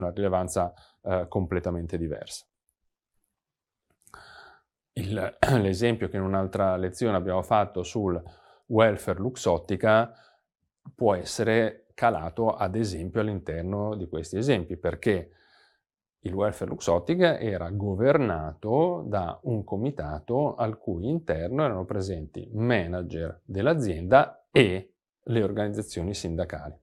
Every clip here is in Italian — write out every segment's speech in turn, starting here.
una rilevanza completamente diversa. L'esempio che in un'altra lezione abbiamo fatto sul welfare luxottica può essere calato ad esempio all'interno di questi esempi, perché il welfare luxottica era governato da un comitato al cui interno erano presenti manager dell'azienda e le organizzazioni sindacali.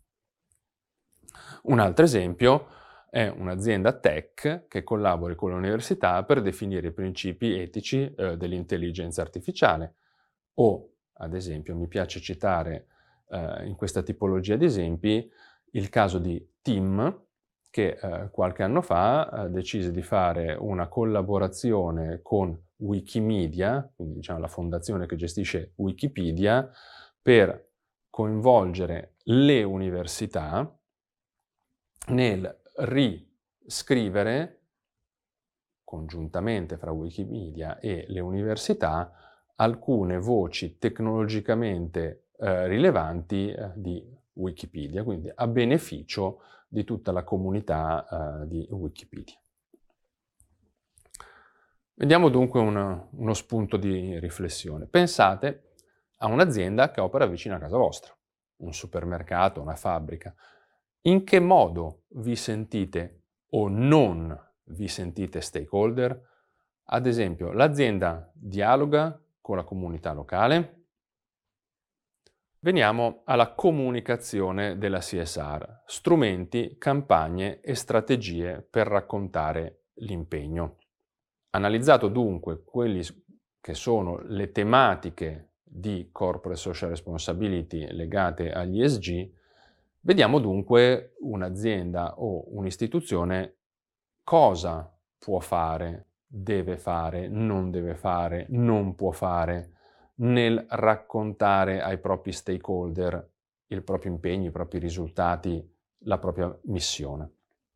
Un altro esempio è un'azienda tech che collabora con l'università per definire i principi etici dell'intelligenza artificiale. O, ad esempio, mi piace citare in questa tipologia di esempi il caso di Tim, che qualche anno fa decise di fare una collaborazione con Wikimedia, quindi diciamo la fondazione che gestisce Wikipedia, per coinvolgere le università nel riscrivere, congiuntamente fra Wikimedia e le università, alcune voci tecnologicamente rilevanti di Wikipedia, quindi a beneficio di tutta la comunità di Wikipedia. Vediamo dunque uno spunto di riflessione. Pensate a un'azienda che opera vicino a casa vostra, un supermercato, una fabbrica. In che modo vi sentite o non vi sentite stakeholder? Ad esempio, l'azienda dialoga con la comunità locale? Veniamo alla comunicazione della CSR, strumenti, campagne e strategie per raccontare l'impegno. Analizzato dunque quelli che sono le tematiche di corporate social responsibility legate agli ESG, vediamo dunque un'azienda o un'istituzione cosa può fare, deve fare, non può fare nel raccontare ai propri stakeholder il proprio impegno, i propri risultati, la propria missione.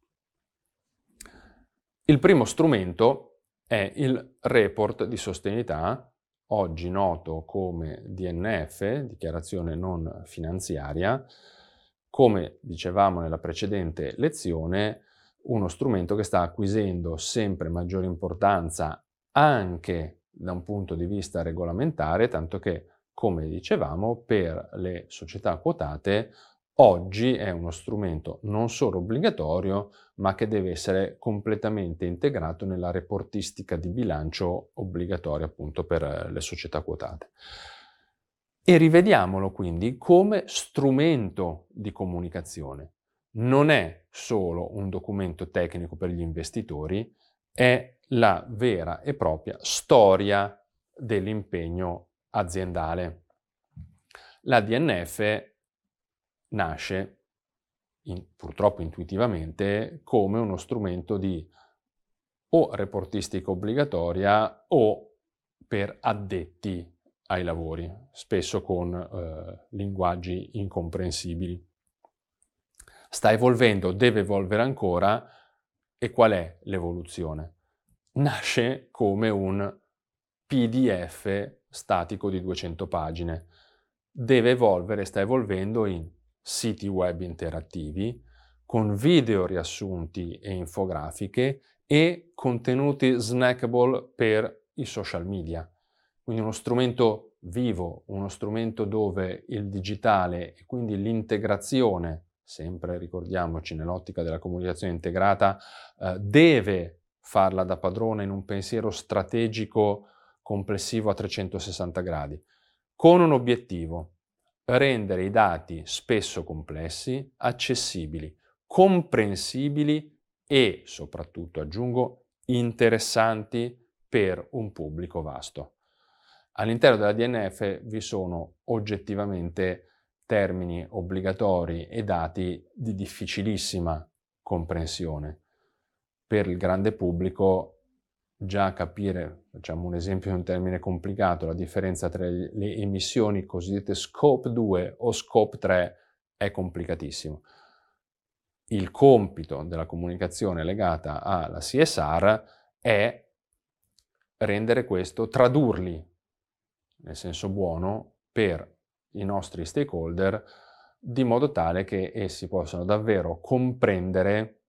Il primo strumento è il report di sostenibilità, oggi noto come DNF, dichiarazione non finanziaria, come dicevamo nella precedente lezione, uno strumento che sta acquisendo sempre maggiore importanza anche da un punto di vista regolamentare, tanto che, come dicevamo, per le società quotate oggi è uno strumento non solo obbligatorio, ma che deve essere completamente integrato nella reportistica di bilancio obbligatoria appunto per le società quotate. E rivediamolo quindi come strumento di comunicazione. Non è solo un documento tecnico per gli investitori, è la vera e propria storia dell'impegno aziendale. La DNF nasce, purtroppo intuitivamente, come uno strumento di o reportistica obbligatoria o per addetti ai lavori, spesso con linguaggi incomprensibili. Sta evolvendo, deve evolvere ancora, e qual è l'evoluzione? Nasce come un PDF statico di 200 pagine. Deve evolvere, sta evolvendo in siti web interattivi, con video riassunti e infografiche e contenuti snackable per i social media. Quindi uno strumento vivo, uno strumento dove il digitale e quindi l'integrazione, sempre ricordiamoci nell'ottica della comunicazione integrata, deve farla da padrone in un pensiero strategico complessivo a 360 gradi, con un obiettivo: rendere i dati spesso complessi, accessibili, comprensibili e, soprattutto aggiungo, interessanti per un pubblico vasto. All'interno della DNF vi sono oggettivamente termini obbligatori e dati di difficilissima comprensione. Per il grande pubblico già capire, facciamo un esempio di un termine complicato, la differenza tra le emissioni cosiddette scope 2 o scope 3 è complicatissimo. Il compito della comunicazione legata alla CSR è rendere questo, tradurli nel senso buono per i nostri stakeholder, di modo tale che essi possano davvero comprendere